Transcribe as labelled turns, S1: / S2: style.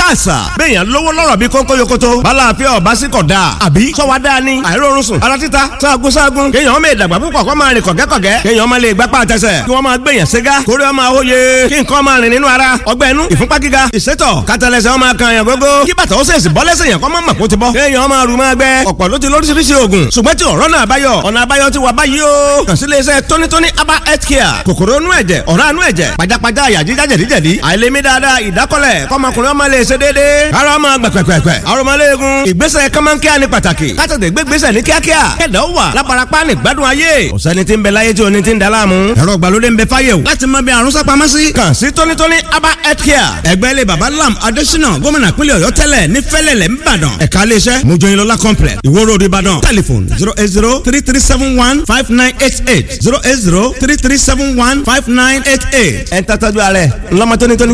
S1: káàsà béèyàn lówó lọ́rọ̀ bí kónkó yokoto bálàáfíà ọ̀básíkọ̀ dáa àbí sọ́wọ́ dáa ni àìrórun sùn ara títa sáàgùn kéèyàn ọmọ ìdàgbà púpọ̀ kó máa rìn kọ̀gẹ́kọ̀gẹ́ kéèyàn ọmọ lè gbápá àtẹsẹ̀ kí wọ́n máa gbèyàn ségá kórè ọmọ àwòye kí nǹkan máa rìn nínú ara ọgbẹ́ inú ìfúnpá gíga ìsétọ̀ kátàlẹ́sẹ̀ ọmọ kan yàn gógó kí bàtà ó sèṣì bọ́ lẹ́sẹ̀ yàn kọ́ mọ́ màkó ti bọ́ kéèyàn ọmọ àrùn máa gbẹ ọ̀pọ̀ ló ti lóríṣiríṣi oògùn ṣùgbọ́n tí ọ̀rọ̀ náà báyọ̀ ọ̀nà àbáyọ ti wà báyìí o kàn sí iléeṣẹ́ tónítóní aba health care kòkòrò inú ẹ̀jẹ̀ ọ̀rá inú ẹ̀jẹ̀ pajápajá àyà jíjá jẹ̀díjẹ̀dí àìlèmí dáadáa ìdákọ́lẹ̀ kọ́mọkùnrin ọmọ lè ṣe déédéé ara ọmọ gbẹ̀pẹ̀pẹ̀pẹ̀ arọmọléegun ìgbésẹ̀ kọ́mọ́nkíá ní pàtàkì kátàtẹ̀ gbégbésẹ̀ ní kíákíá kẹ̀dá ó wà lábarapá ní gbádùn ayé ọ̀sẹ́ni tí ń bẹ láyé tí oní ti ń da láàmú ẹ̀rọ ìgbàlódé ń bẹ fáyé o láti mọ bí àrùn sápamọ́ sí kàn sí tónítóní aba health care ẹgbẹ́ ilé baba lam adésínà gómìnà pínlẹ̀ ọ̀yọ́ tẹ́lẹ̀ ní fẹ́lẹ̀lẹ̀ ńbàdàn ẹ̀ka iléeṣẹ́ mojoyinlọ́lá complex ìwó road ìbàdàn telephone 08033715988 08033715988 ẹ̀ ń tàtàjú ààrẹ ńlọmọ tónítóní.